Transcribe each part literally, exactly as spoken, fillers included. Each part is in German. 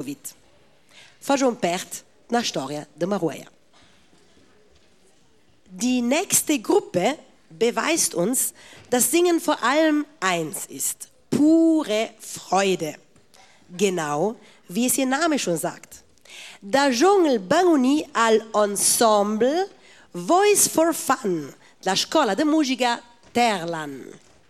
vita. Facciamo parte della storia di Maruia. Die nächste Gruppe beweist uns, dass Singen vor allem eins ist: pure Freude. Genau wie es ihr Name schon sagt. Da Dschungel Banguni al Ensemble Voice for Fun, la scuola di musica Terlan.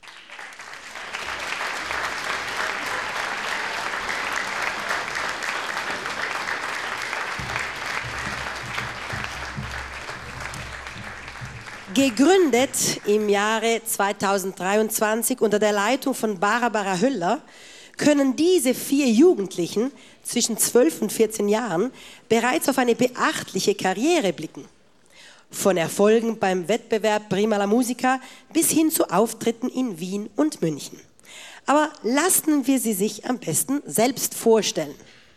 Gegründet im Jahre zweitausenddreiundzwanzig unter der Leitung von Barbara Höller, können diese vier Jugendlichen zwischen zwölf und vierzehn Jahren bereits auf eine beachtliche Karriere blicken. Von Erfolgen beim Wettbewerb Prima la Musica bis hin zu Auftritten in Wien und München. Aber lassen wir sie sich am besten selbst vorstellen.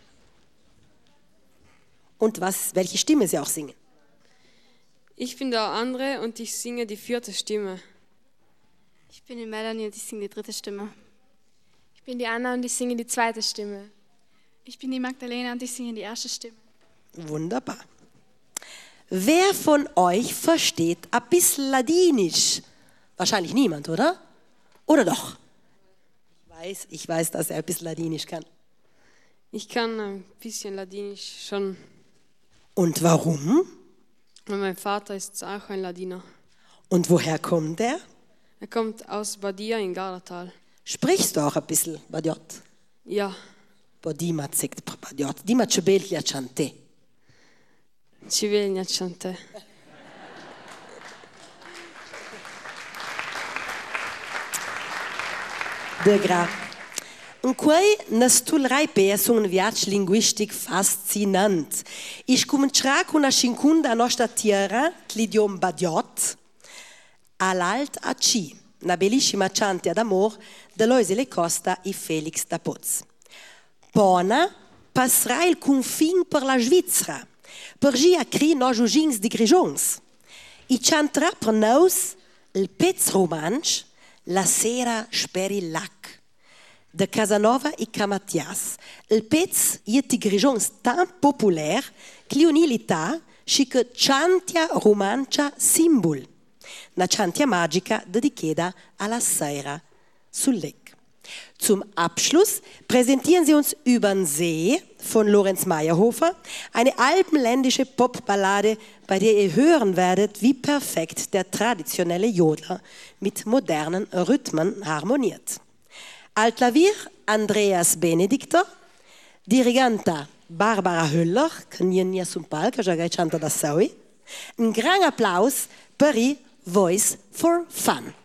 Und was, welche Stimme sie auch singen. Ich bin der Andre und ich singe die vierte Stimme. Ich bin die Melanie und ich singe die dritte Stimme. Ich bin die Anna und ich singe die zweite Stimme. Ich bin die Magdalena und ich singe die erste Stimme. Wunderbar. Wer von euch versteht ein bisschen Ladinisch? Wahrscheinlich niemand, oder? Oder doch? Ich weiß, ich weiß, dass er ein bisschen Ladinisch kann. Ich kann ein bisschen Ladinisch schon. Und warum? Und mein Vater ist auch ein Ladiner. Und woher kommt er? Er kommt aus Badia in Galatal. Sprichst du auch ein bisschen Badiot? Ja. Bodima zegt Badiot. Dima cebellia chante. Civelnia chante. De gra. In quei nastulrai pes un viaggio linguistic fascinant. Ich comincerà con una cinquunda a nostra tierra, l'idioma Badiot, all'alt a C, una bellissima chante d'amor de Loisele Costa e Felix da Poz. Pona passerà il confine per la Svizzera, per gi a cri nos ugins di grigions. I chanterà per nos il pezzo romansch, la sera speri lac. De Casanova e Camatias. Il pezzo è di grigions tan popolare che l'unilità si che chantia romancia simbol. Una chantia magica dedicata alla sera sul Lech. Zum Abschluss präsentieren sie uns Übern See von Lorenz Meyerhofer, eine alpenländische Popballade, bei der ihr hören werdet, wie perfekt der traditionelle Jodler mit modernen Rhythmen harmoniert. Al clavier Andreas Benedictor, dirigenta Barbara Höller, che non è sul palco, già che canta da Saui. Un gran applaus per i Voice for Fun.